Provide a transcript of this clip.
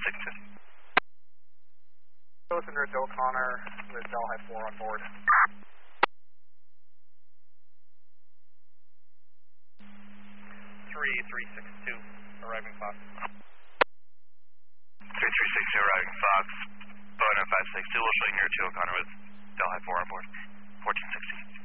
Listen, Ridge O'Connor with Delhi 4 on board. 3362, arriving Fox. 3362, arriving Fox. Boeing 562, we'll show you near to O'Connor with Delhi 4 on board. 1460.